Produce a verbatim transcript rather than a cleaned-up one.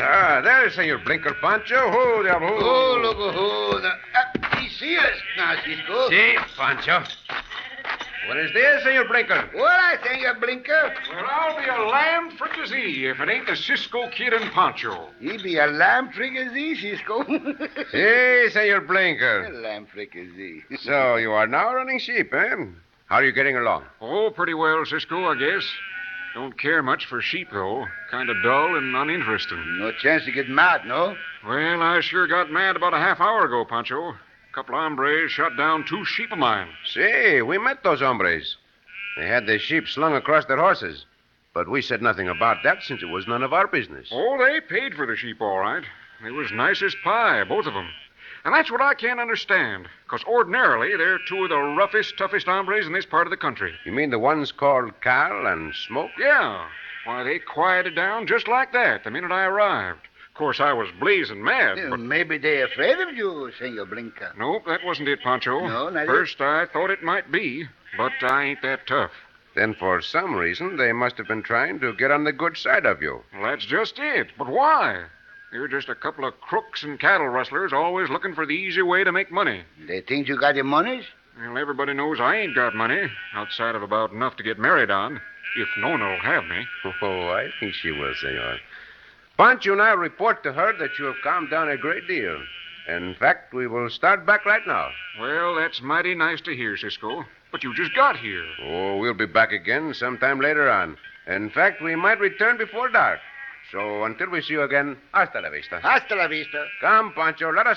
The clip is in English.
Ah, there's Senor Blinker, Pancho. Who, diablo? Oh, loco, oh. Now, uh, he see us now, Cisco. Si, Pancho. Buenos dias, Senor Blinker. Hola, Senor Blinker. Well, I'll be a lamb fricassee if it ain't the Cisco Kid and Pancho. He be a lamb fricassee, Cisco. Si, Senor Blinker. Lamb fricassee. So, you are now running sheep, eh? How are you getting along? Oh, pretty well, Cisco, I guess. Don't care much for sheep, though. Kind of dull and uninteresting. No chance to get mad, no? Well, I sure got mad about a half hour ago, Pancho. A couple of hombres shot down two sheep of mine. Si, we met those hombres. They had their sheep slung across their horses. But we said nothing about that since it was none of our business. Oh, they paid for the sheep, all right. They was nice as pie, both of them. And that's what I can't understand, because ordinarily they're two of the roughest, toughest hombres in this part of the country. You mean the ones called Cal and Smoke? Yeah. Why, they quieted down just like that the minute I arrived. Of course, I was blazing mad, Yeah, but... maybe they're afraid of you, Senor Blinker. Nope, that wasn't it, Pancho. No, not it? First, I thought it might be, but I ain't that tough. Then for some reason, they must have been trying to get on the good side of you. Well, that's just it. But why? You're just a couple of crooks and cattle rustlers always looking for the easy way to make money. They think you got your monies? Well, everybody knows I ain't got money, outside of about enough to get married on, if Nona'll have me. Oh, I think she will, senor. Pancho and I report to her that you have calmed down a great deal. In fact, we will start back right now. Well, that's mighty nice to hear, Cisco. But you just got here. Oh, we'll be back again sometime later on. In fact, we might return before dark. So until we see you again, hasta la vista. Hasta la vista. Come, Pancho, let us